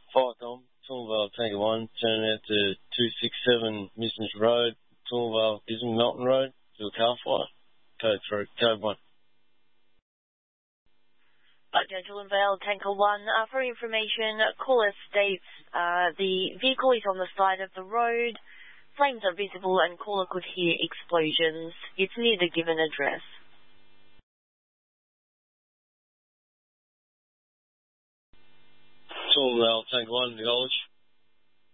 Fire Tom, Toowoomba Tanker 1, turning out to 267 Missons Road, Toowoomba Gisborne Melton Road, to a car fire. Code 1. Gentleman Vale, Tanker 1. For information, caller states the vehicle is on the side of the road, flames are visible and caller could hear explosions. It's near the given address. Toowoomba Tanker 1, acknowledge.